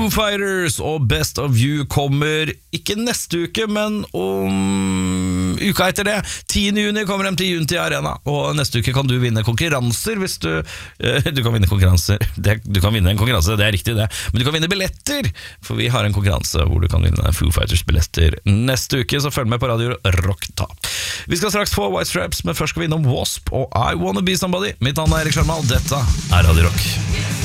Foo Fighters og Best of You kommer ikke neste uke, men om uka etter det 10. juni kommer de til Unity Arena. Og neste uke kan du vinne konkurranser hvis du kan vinne konkurranser. Du kan vinne en konkurranse, det er riktig det. Men du kan vinne billetter, for vi har en konkurranse hvor du kan vinne Foo Fighters billetter neste uke, så følg med på Radio Rock da. Vi skal straks få White Stripes, men først skal vi innom Wasp og I Wanna Be Somebody. Mitt navn er Erik Sjarmal, dette er Radio Rock.